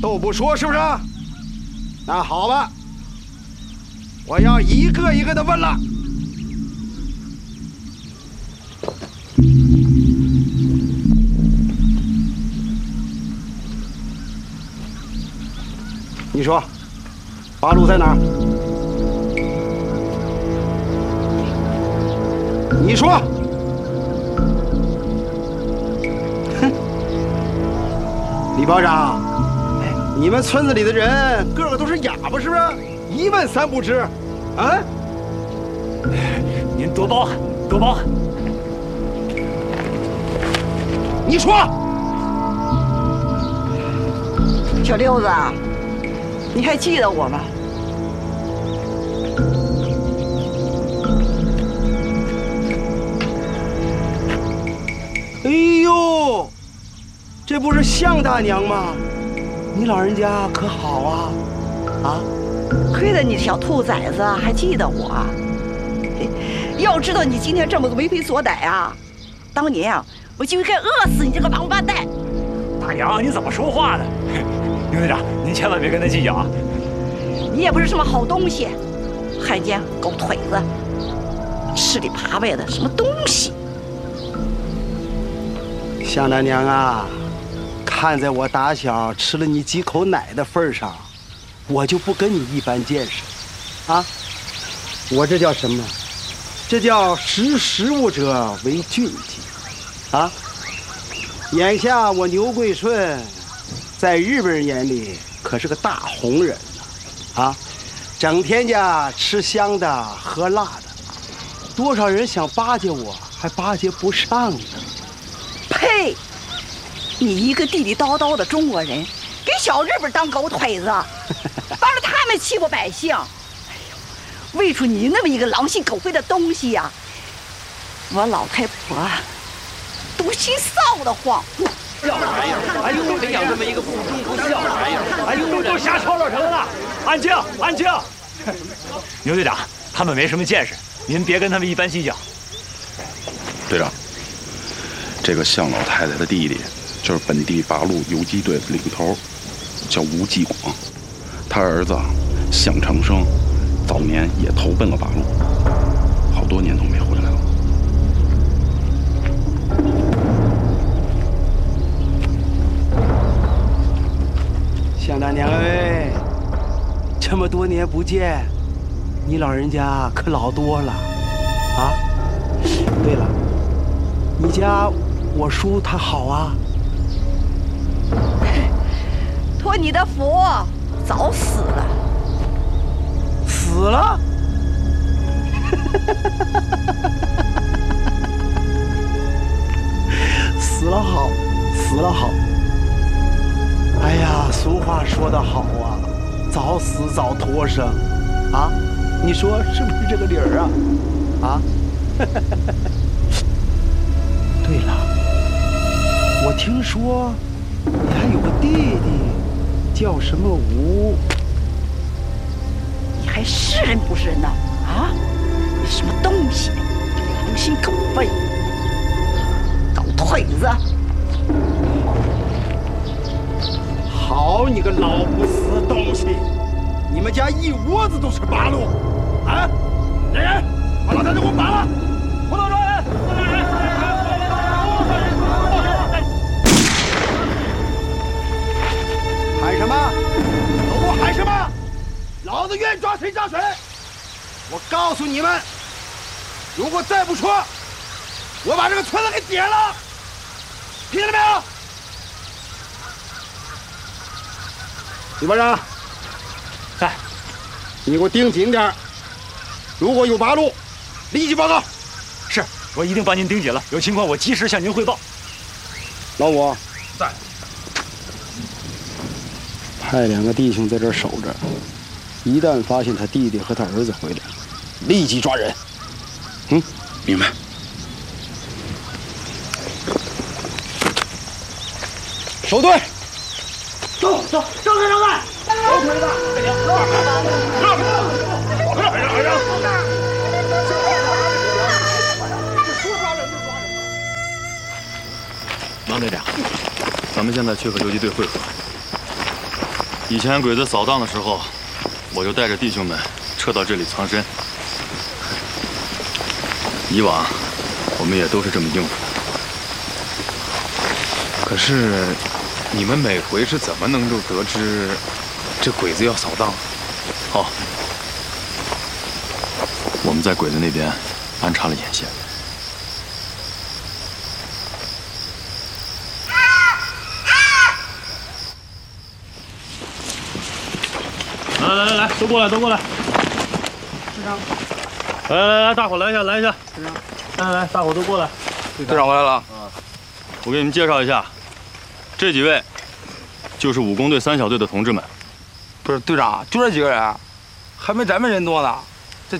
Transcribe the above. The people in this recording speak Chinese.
都不说，是不是？那好吧，我要一个一个的问了。你说，八路在哪儿？你说。哼，李保长，你们村子里的人个个都是哑巴，是不是？一问三不知，啊？ 您多包涵，多包涵。 你说。 小六子，你还记得我吗？ 哎呦，这不是向大娘吗？你老人家可好啊？啊？ 亏得你小兔崽子还记得我。要知道你今天这么为非作歹啊，当年啊，我就应该饿死你这个王八蛋！ 大娘，你怎么说话呢？牛队长，您千万别跟他计较啊！ 你也不是什么好东西，汉奸、狗腿子，吃里扒外的什么东西！ 向大娘啊，看在我打小吃了你几口奶的份上，我就不跟你一般见识，啊！我这叫什么？这叫识时务者为俊杰，啊！眼下我牛桂顺，在日本人眼里可是个大红人呢，啊！整天家吃香的喝辣的，多少人想巴结我，还巴结不上呢。 呸！你一个地地道道的中国人，给小日本当狗腿子，帮着他们欺负百姓。哎呦，为出你那么一个狼心狗肺的东西呀，我老太婆都心臊得慌。 哎呦，培养这么一个不忠不孝的玩意儿！哎呦，都瞎吵吵成了！安静，安静！牛队长，他们没什么见识，您别跟他们一般计较。 队长，这个向老太太的弟弟就是本地八路游击队领头，叫吴继广。他儿子向长生早年也投奔了八路，好多年都没回来了。 向大娘哎，这么多年不见，你老人家可老多了啊！对了，你家我叔他好啊？ 托你的福，早死了。 死了？死了好，死了好。哎呀，俗话说得好啊，早死早脱生，啊，你说是不是这个理儿啊？啊？对了，我听说你还有个弟弟，叫什么吴？ 你还是人不是人呢？啊？你什么东西？狼心狗肺，狗腿子！ 好你个老不死东西！你们家一窝子都是八路，啊！人，把老太太给我绑了！胡道人，喊什么？都给我喊什么？老子愿抓谁抓谁！我告诉你们，如果再不说，我把这个村子给点了！听见了没有？李班长， 在， 你给我盯紧点，如果有八路，立即报告。 是，我一定帮您盯紧了，有情况我及时向您汇报。 老五在， 派2个弟兄在这儿守着，一旦发现他弟弟和他儿子回来，立即抓人。 明白。 守队。 走，让开！狗腿子， 王队长，咱们现在去和游击队会合。 以前鬼子扫荡的时候，我就带着弟兄们撤到这里藏身。以往我们也都是这么应付的。 可是，你们每回是怎么能够得知这鬼子要扫荡？ 好，我们在鬼子那边安插了眼线。来，都过来，都过来。 队长。 来，大伙来一下，来一下。 队长。 来，大伙都过来。 队长回来了。 我给你们介绍一下，这几位就是武工队3小队的同志们。 不是队长，就这几个人，还没咱们人多呢。